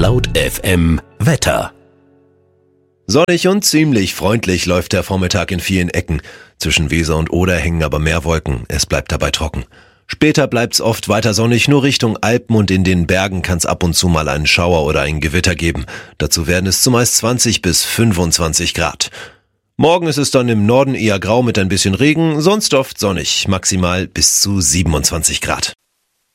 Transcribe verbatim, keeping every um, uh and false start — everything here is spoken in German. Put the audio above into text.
Laut F M Wetter. Sonnig und ziemlich freundlich läuft der Vormittag in vielen Ecken. Zwischen Weser und Oder hängen aber mehr Wolken. Es bleibt dabei trocken. Später bleibt's oft weiter sonnig, nur Richtung Alpen und in den Bergen kann's ab und zu mal einen Schauer oder ein Gewitter geben. Dazu werden es zumeist zwanzig bis fünfundzwanzig Grad. Morgen ist es dann im Norden eher grau mit ein bisschen Regen, sonst oft sonnig, maximal bis zu siebenundzwanzig Grad.